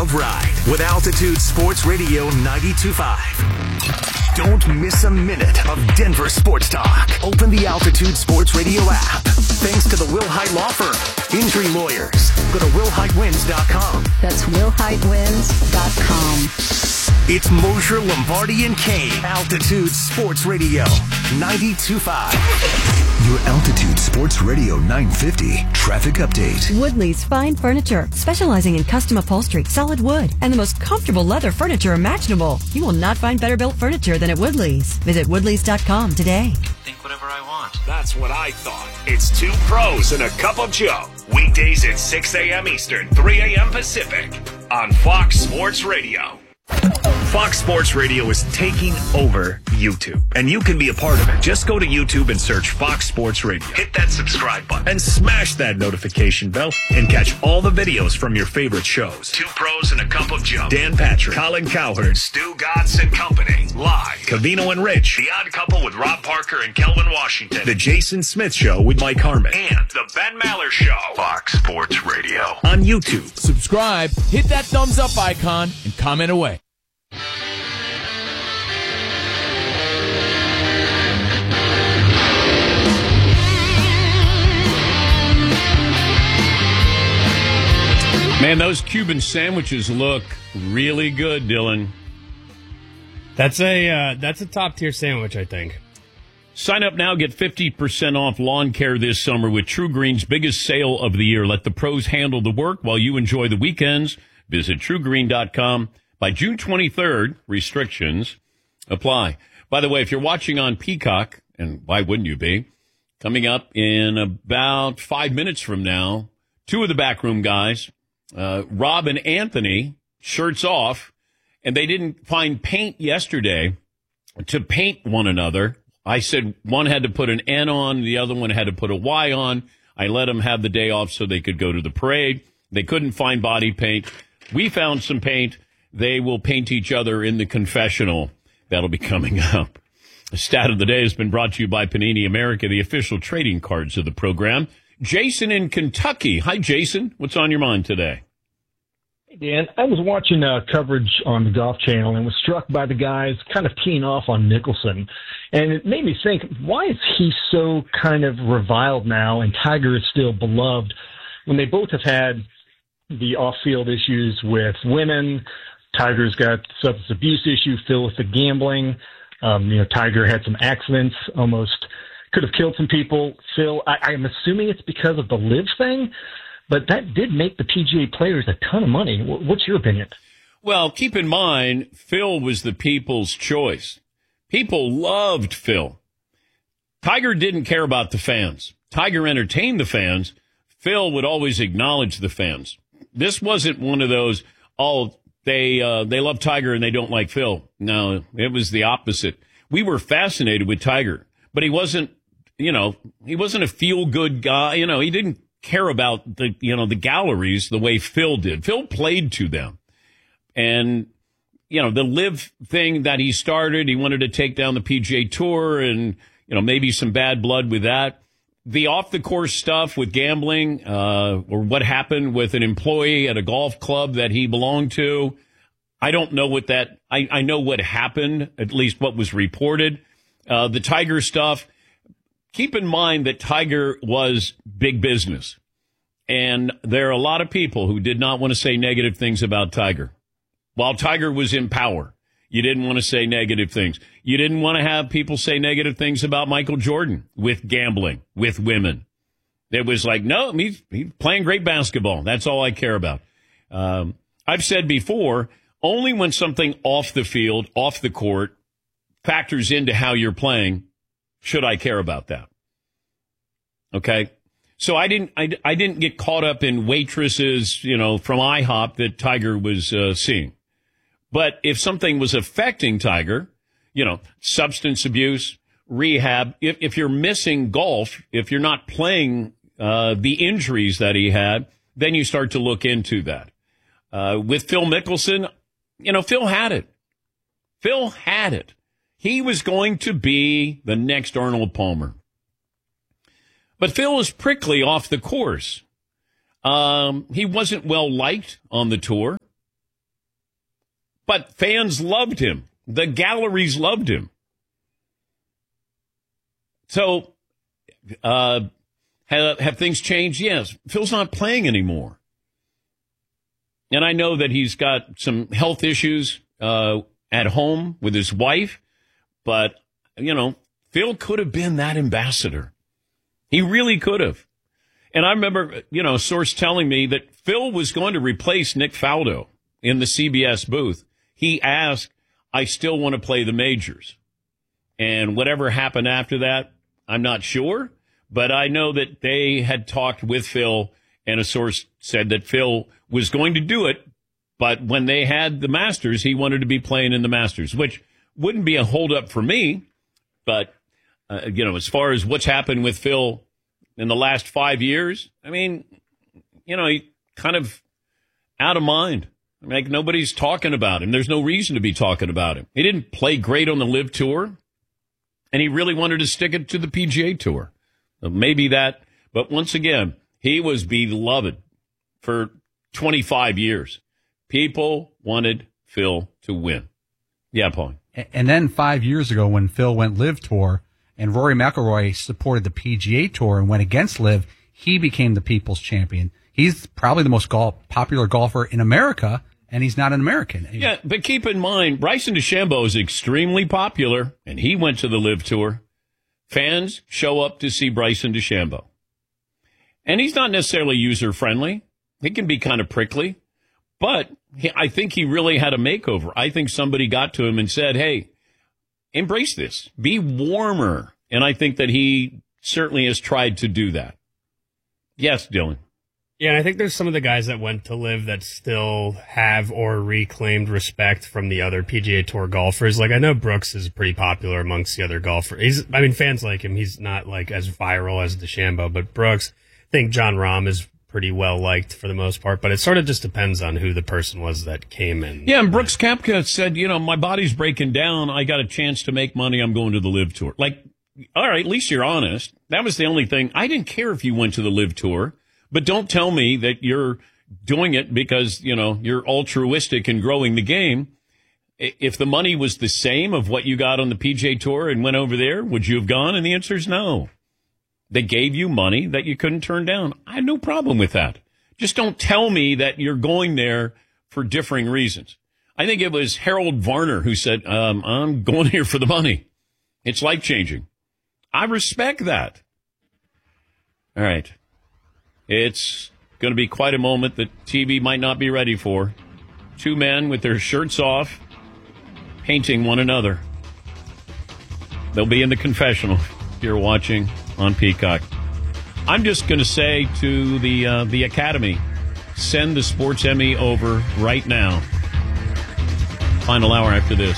wild ride with Altitude Sports Radio 92.5. Don't miss a minute of Denver sports talk. Open the Altitude Sports Radio app. Thanks to the Wilhite Law Firm. Injury lawyers. Go to WilhiteWins.com. That's WilhiteWins.com. It's Mosher, Lombardi, and Kane. Altitude Sports Radio 92.5. Your Altitude Sports Radio 950 traffic update. Woodley's Fine Furniture, specializing in custom upholstery, solid wood, and the most comfortable leather furniture imaginable. You will not find better built furniture than at Woodley's. Visit Woodleys.com today. Think whatever I want. That's what I thought. It's Two Pros and a Cup of Joe. Weekdays at 6 a.m. Eastern, 3 a.m. Pacific on Fox Sports Radio. Fox Sports Radio is taking over YouTube, and you can be a part of it. Just go to YouTube and search Fox Sports Radio. Hit that subscribe button and smash that notification bell and catch all the videos from your favorite shows. Two Pros and a Cup of Joe. Dan Patrick, Colin Cowherd, Stu Gatz and Company. Live. Covino and Rich. The Odd Couple with Rob Parker and Kelvin Washington. The Jason Smith Show with Mike Harmon. And The Ben Maller Show. Fox Sports Radio. On YouTube. Subscribe, hit that thumbs up icon, and comment away. Man, those Cuban sandwiches look really good, Dylan. That's a top-tier sandwich, I think. Sign up now, get 50% off lawn care this summer with True Green's biggest sale of the year. Let the pros handle the work while you enjoy the weekends. Visit TrueGreen.com. By June 23rd, restrictions apply. By the way, if you're watching on Peacock, and why wouldn't you be, coming up in about 5 minutes from now, two of the backroom guys, Rob and Anthony, shirts off, and they didn't find paint yesterday to paint one another. I said one had to put an N on, the other one had to put a Y on. I let them have the day off so they could go to the parade. They couldn't find body paint. We found some paint. They will paint each other in the confessional. That'll be coming up. The stat of the day has been brought to you by Panini America, the official trading cards of the program. Jason in Kentucky. Hi, Jason. What's on your mind today? Hey, Dan. I was watching coverage on the Golf Channel and was struck by the guys kind of teeing off on Nicholson. And it made me think, why is he so kind of reviled now and Tiger is still beloved when they both have had the off-field issues with women? Tiger's got substance abuse issue, Phil with the gambling. Tiger had some accidents, almost could have killed some people. Phil, I'm assuming it's because of the live thing, but that did make the PGA players a ton of money. What's your opinion? Well, keep in mind, Phil was the people's choice. People loved Phil. Tiger didn't care about the fans. Tiger entertained the fans. Phil would always acknowledge the fans. This wasn't one of those, they love Tiger and they don't like Phil. No, it was the opposite. We were fascinated with Tiger, but he wasn't a feel-good guy. He didn't care about the galleries the way Phil did. Phil played to them. And, the live thing that he started, he wanted to take down the PGA Tour and, maybe some bad blood with that. The off-the-course stuff with gambling, or what happened with an employee at a golf club that he belonged to, I don't know what that, I know what happened, at least what was reported. The Tiger stuff, keep in mind that Tiger was big business. And there are a lot of people who did not want to say negative things about Tiger. While Tiger was in power, you didn't want to say negative things. You didn't want to have people say negative things about Michael Jordan with gambling, with women. It was like, no, he's playing great basketball. That's all I care about. I've said before, only when something off the field, off the court, factors into how you're playing, should I care about that. Okay? So I didn't get caught up in waitresses, from IHOP that Tiger was seeing. But if something was affecting Tiger, substance abuse, rehab, if you're missing golf, if you're not playing the injuries that he had, then you start to look into that. With Phil Mickelson, Phil had it. Phil had it. He was going to be the next Arnold Palmer. But Phil was prickly off the course. He wasn't well liked on the tour. But fans loved him. The galleries loved him. So, have things changed? Yes. Phil's not playing anymore. And I know that he's got some health issues at home with his wife. But, Phil could have been that ambassador. He really could have. And I remember, a source telling me that Phil was going to replace Nick Faldo in the CBS booth. He asked, I still want to play the majors. And whatever happened after that, I'm not sure. But I know that they had talked with Phil, and a source said that Phil was going to do it. But when they had the Masters, he wanted to be playing in the Masters, which wouldn't be a holdup for me. But, as far as what's happened with Phil in the last 5 years, I mean, he kind of out of mind. Like, nobody's talking about him. There's no reason to be talking about him. He didn't play great on the LIV Tour, and he really wanted to stick it to the PGA Tour. Maybe that, but once again, he was beloved for 25 years. People wanted Phil to win. Yeah, Paul. And then 5 years ago when Phil went LIV Tour and Rory McIlroy supported the PGA Tour and went against LIV, he became the people's champion. He's probably the most popular golfer in America, and he's not an American. Yeah, but keep in mind, Bryson DeChambeau is extremely popular, and he went to the LIV Tour. Fans show up to see Bryson DeChambeau. And he's not necessarily user-friendly. He can be kind of prickly. But I think he really had a makeover. I think somebody got to him and said, hey, embrace this. Be warmer. And I think that he certainly has tried to do that. Yes, Dylan. Yeah, and I think there's some of the guys that went to LIV that still have or reclaimed respect from the other PGA Tour golfers. Like, I know Brooks is pretty popular amongst the other golfers. Fans like him. He's not, as viral as DeChambeau, but Brooks, I think Jon Rahm is pretty well liked for the most part, but it sort of just depends on who the person was that came in. Yeah, and Brooks Koepka said, my body's breaking down. I got a chance to make money. I'm going to the LIV Tour. All right, at least you're honest. That was the only thing. I didn't care if you went to the LIV Tour. But don't tell me that you're doing it because, you're altruistic in growing the game. If the money was the same of what you got on the PGA Tour and went over there, would you have gone? And the answer is no. They gave you money that you couldn't turn down. I had no problem with that. Just don't tell me that you're going there for differing reasons. I think it was Harold Varner who said, I'm going here for the money. It's life-changing. I respect that. All right. It's going to be quite a moment that TV might not be ready for. Two men with their shirts off, painting one another. They'll be in the confessional if you're watching on Peacock. I'm just going to say to the Academy, send the Sports Emmy over right now. Final hour after this.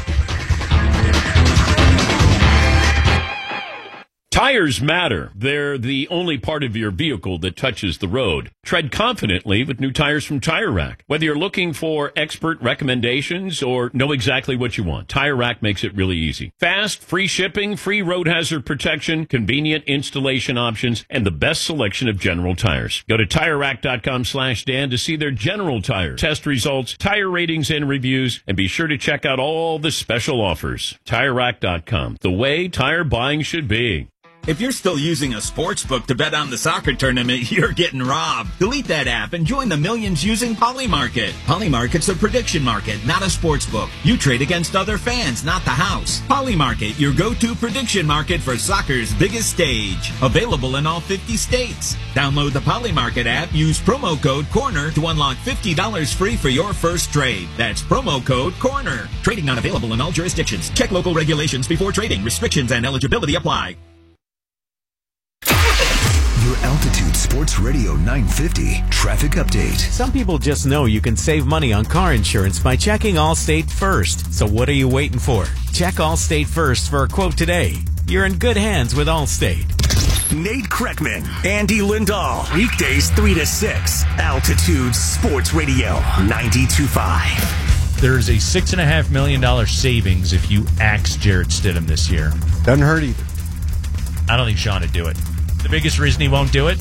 Tires matter. They're the only part of your vehicle that touches the road. Tread confidently with new tires from Tire Rack. Whether you're looking for expert recommendations or know exactly what you want, Tire Rack makes it really easy. Fast, free shipping, free road hazard protection, convenient installation options, and the best selection of General tires. Go to TireRack.com/Dan to see their General tire test results, tire ratings, and reviews, and be sure to check out all the special offers. TireRack.com, the way tire buying should be. If you're still using a sportsbook to bet on the soccer tournament, you're getting robbed. Delete that app and join the millions using Polymarket. Polymarket's a prediction market, not a sportsbook. You trade against other fans, not the house. Polymarket, your go-to prediction market for soccer's biggest stage. Available in all 50 states. Download the Polymarket app, use promo code CORNER to unlock $50 free for your first trade. That's promo code CORNER. Trading not available in all jurisdictions. Check local regulations before trading. Restrictions and eligibility apply. Your Altitude Sports Radio 950 traffic update. Some people just know you can save money on car insurance by checking Allstate first. So what are you waiting for? Check Allstate first for a quote today. You're in good hands with Allstate. Nate Kreckman, Andy Lindahl. Weekdays 3 to 6. Altitude Sports Radio 92.5. There's a $6.5 million savings if you axe Jarrett Stidham this year. Doesn't hurt either. I don't think Sean would do it. The biggest reason he won't do it,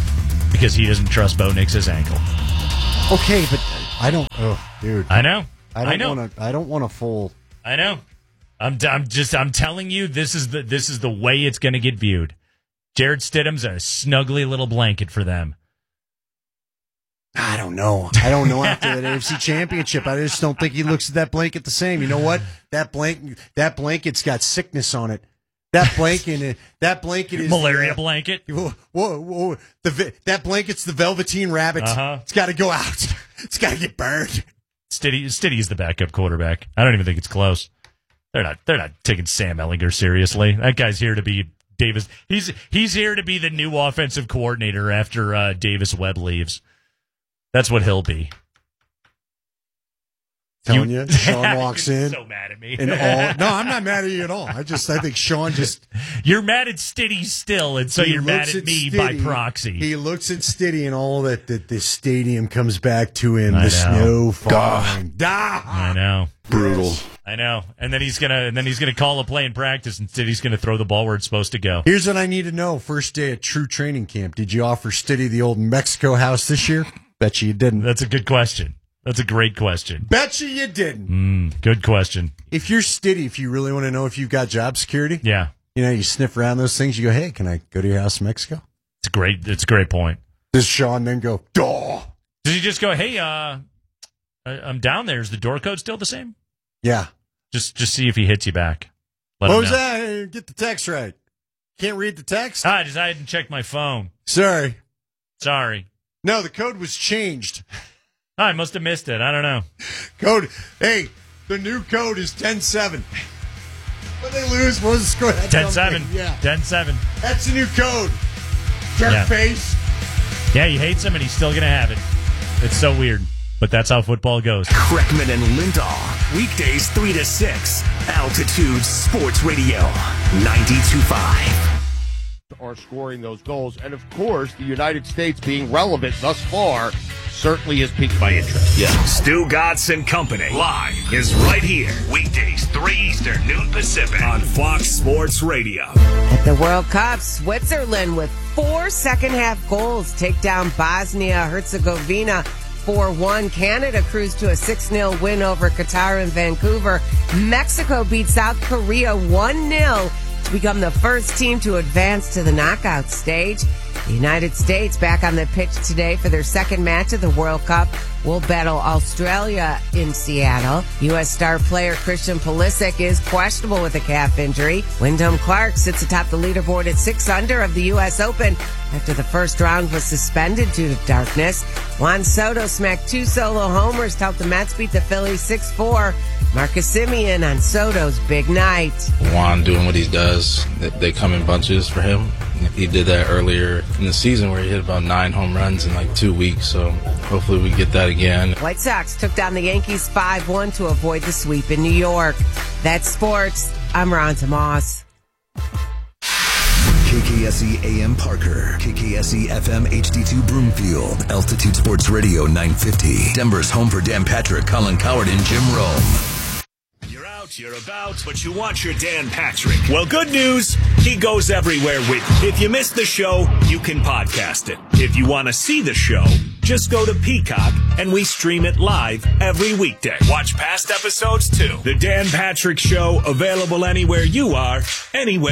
because he doesn't trust Bo Nix's ankle. Okay, but I don't. Oh, dude. I know. I don't want a full. I know. I'm telling you, this is the way it's going to get viewed. Jarrett Stidham's a snuggly little blanket for them. I don't know. After that AFC Championship, I just don't think he looks at that blanket the same. You know what? That blanket's got sickness on it. That blanket is malaria blanket. Whoa! That blanket's the Velveteen Rabbit. It's got to go out. It's got to get burned. Stiddy's the backup quarterback. I don't even think it's close. They're not taking Sam Ehlinger seriously. That guy's here to be Davis. He's here to be the new offensive coordinator after Davis Webb leaves. That's what he'll be. Telling you, Sean walks in. So mad at me. No, I'm not mad at you at all. I think Sean just. You're mad at Stiddy still, and so you're mad at me by proxy. He looks at Stiddy and all that the stadium comes back to him. The snow falling. I know. Brutal. I know. And then he's gonna call a play in practice, and Stiddy's gonna throw the ball where it's supposed to go. Here's what I need to know. First day at true training camp. Did you offer Stiddy the old Mexico house this year? Bet you didn't. That's a good question. That's a great question. Bet you didn't. Good question. If you're Stiddy, if you really want to know if you've got job security, yeah, you sniff around those things. You go, hey, can I go to your house in Mexico? It's a great point. Does Sean then go, duh? Does he just go, hey, I'm down there. Is the door code still the same? Yeah. Just see if he hits you back. What was that? Get the text right. Can't read the text? I hadn't checked my phone. Sorry. No, the code was changed. I must have missed it. I don't know. Hey, the new code is 10-7. When they lose, what was the score? 10-7. Yeah. 10-7. That's the new code. Jerk face. Yeah, he hates him, and he's still going to have it. It's so weird, but that's how football goes. Kreckman and Lindahl, weekdays 3 to 6. Altitude Sports Radio, 92.5. Are scoring those goals. And, of course, the United States being relevant thus far certainly has piqued my interest. Yeah. Stu Gatz and Company live is right here. Weekdays, 3 Eastern, noon Pacific on Fox Sports Radio. At the World Cup, Switzerland with 4 second-half goals take down Bosnia-Herzegovina 4-1. Canada cruised to a 6-0 win over Qatar in Vancouver. Mexico beat South Korea 1-0 to become the first team to advance to the knockout stage. The United States back on the pitch today for their second match of the World Cup will battle Australia in Seattle. U.S. star player Christian Pulisic is questionable with a calf injury. Wyndham Clark sits atop the leaderboard at 6 under of the U.S. Open after the first round was suspended due to darkness. Juan Soto smacked 2 solo homers to help the Mets beat the Phillies 6-4. Marcus Semien on Soto's big night. Juan doing what he does. They come in bunches for him. He did that earlier in the season where he hit about 9 home runs in like 2 weeks. So hopefully we get that again. White Sox took down the Yankees 5-1 to avoid the sweep in New York. That's sports. I'm Ron Tomas. KKSE AM Parker, KKSE FM HD2 Broomfield, Altitude Sports Radio 950. Denver's home for Dan Patrick, Colin Coward, and Jim Rome. You're out, you're about, but you want your Dan Patrick. Well, good news, he goes everywhere with you. If you missed the show, you can podcast it. If you want to see the show, just go to Peacock, and we stream it live every weekday. Watch past episodes, too. The Dan Patrick Show, available anywhere you are, anywhere